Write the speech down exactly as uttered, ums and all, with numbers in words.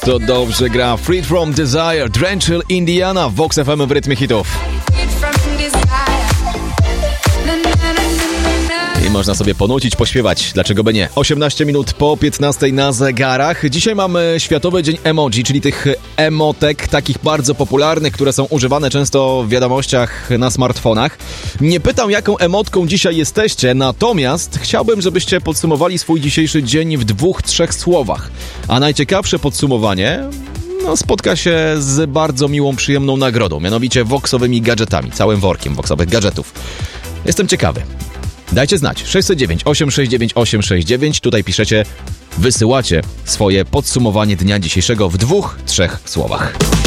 To dobrze gra Freed From Desire, Drenchill, Indiana, Vox F M w rytmie hitów. I można sobie ponucić, pośpiewać, dlaczego by nie. osiemnaście minut po piętnastej na zegarach. Dzisiaj mamy Światowy Dzień Emoji, czyli tych emotek, takich bardzo popularnych, które są używane często w wiadomościach na smartfonach. Nie pytam, jaką emotką dzisiaj jesteście, natomiast chciałbym, żebyście podsumowali swój dzisiejszy dzień w dwóch, trzech słowach. A najciekawsze podsumowanie no, spotka się z bardzo miłą, przyjemną nagrodą, mianowicie voxowymi gadżetami, całym workiem voxowych gadżetów. Jestem ciekawy. Dajcie znać. sześć zero dziewięć, osiem sześć dziewięć, osiem sześć dziewięć. Tutaj piszecie, wysyłacie swoje podsumowanie dnia dzisiejszego w dwóch, trzech słowach.